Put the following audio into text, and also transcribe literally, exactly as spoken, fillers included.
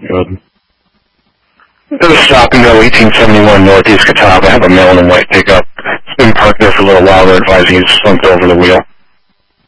Good. This is Stop and Go, eighteen seventy-one Northeast Catawba. I have a mail and white pickup. It's been parked there for a little while. They're advising you to slump over the wheel.